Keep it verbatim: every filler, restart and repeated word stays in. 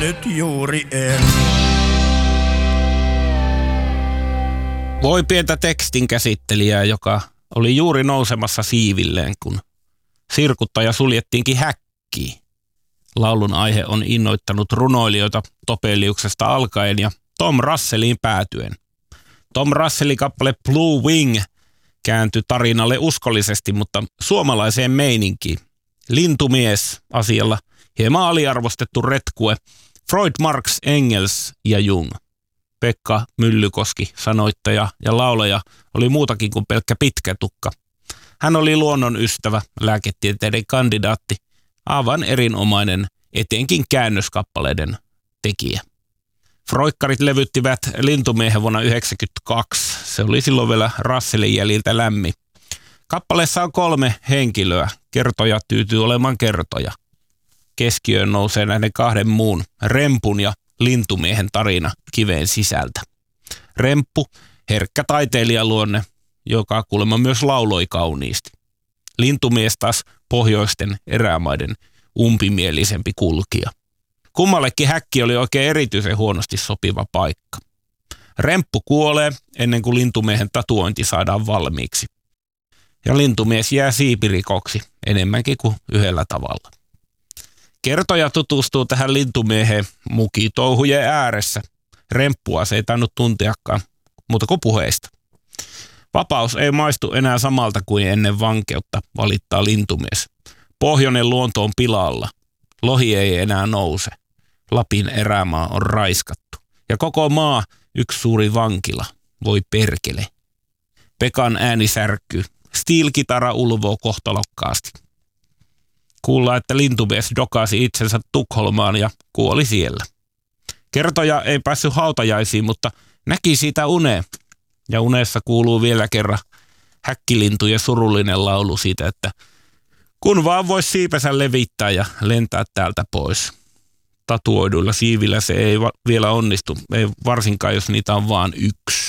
nyt juuri en. Voi pientä tekstin käsittelijää, joka oli juuri nousemassa siivilleen, kun sirkuttaja suljettiinkin häkkiin. Laulun aihe on innoittanut runoilijoita Topeliuksesta alkaen ja Tom Russelliin päätyen. Tom Russellin kappale Blue Wing kääntyi tarinalle uskollisesti, mutta suomalaiseen meininkiin. Lintumies asialla hieman aliarvostettu retkue Freud, Marx, Engels ja Jung. Pekka Myllykoski, sanoittaja ja laulaja, oli muutakin kuin pelkkä pitkä tukka. Hän oli luonnon ystävä, lääketieteiden kandidaatti, aivan erinomainen, etenkin käännöskappaleiden tekijä. Froikkarit levyttivät Lintumiehen vuonna yhdeksänkymmentäkaksi. Se oli silloin vielä Russellin jäljiltä lämmin. Kappaleessa on kolme henkilöä. Kertoja tyytyy olemaan kertoja. Keskiöön nousee näiden kahden muun, Rempun ja Lintumiehen tarina kiveen sisältä. Remppu, herkkä taiteilijaluonne, joka kuulemma myös lauloi kauniisti. Lintumies taas pohjoisten erämaiden umpimielisempi kulkija. Kummallekin häkki oli oikein erityisen huonosti sopiva paikka. Remppu kuolee ennen kuin Lintumiehen tatuointi saadaan valmiiksi. Ja Lintumies jää siipirikoksi enemmänkin kuin yhdellä tavalla. Kertoja tutustuu tähän Lintumieheen mukitouhujen ääressä. Remppua se ei tainnut tunteakaan, muuta kuin puheista. Vapaus ei maistu enää samalta kuin ennen vankeutta, valittaa Lintumies. Pohjoinen luonto on pilalla. Lohi ei enää nouse. Lapin erämaa on raiskattu. Ja koko maa yksi suuri vankila. Voi perkele. Pekan ääni särkkyy. Steel-kitara ulvoo kohtalokkaasti. Kuullaan, että Lintumies dokasi itsensä Tukholmaan ja kuoli siellä. Kertoja ei päässyt hautajaisiin, mutta näki siitä uneen. Ja unessa kuuluu vielä kerran häkkilintujen surullinen laulu siitä, että kun vaan vois siipensä levittää ja lentää täältä pois. Tatuoiduilla siivillä se ei va- vielä onnistu, ei varsinkaan jos niitä on vaan yksi.